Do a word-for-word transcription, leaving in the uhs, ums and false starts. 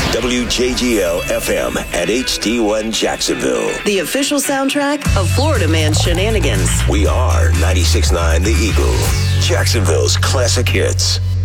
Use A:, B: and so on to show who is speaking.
A: W J G L F M at H D one Jacksonville.
B: The official soundtrack of Florida Man's Shenanigans.
A: We are ninety-six point nine The Eagle, Jacksonville's classic hits.